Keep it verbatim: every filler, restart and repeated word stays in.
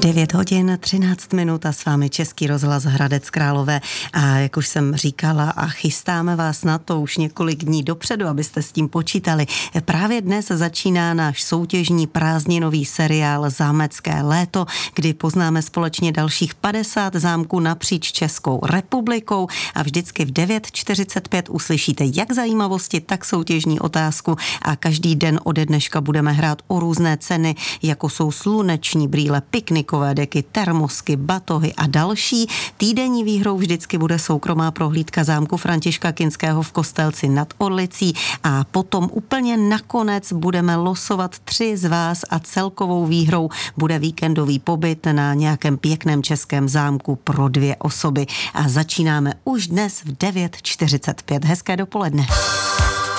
devět hodin třináct minut a s vámi Český rozhlas Hradec Králové. A jak už jsem říkala a chystáme vás na to už několik dní dopředu, abyste s tím počítali. Právě dnes začíná náš soutěžní prázdninový seriál Zámecké léto, kdy poznáme společně dalších padesát zámků napříč Českou republikou a vždycky v devět čtyřicet pět uslyšíte jak zajímavosti, tak soutěžní otázku a každý den ode dneška budeme hrát o různé ceny, jako jsou sluneční brýle, piknikové deky, termosky, batohy a další. Týdenní výhrou vždycky bude soukromá prohlídka zámku Františka Kinského v Kostelci nad Orlicí a potom úplně nakonec budeme losovat tři z vás a celkovou výhrou bude víkendový pobyt na nějakém pěkném českém zámku pro dvě osoby. A začínáme už dnes v devět čtyřicet pět. Hezké dopoledne.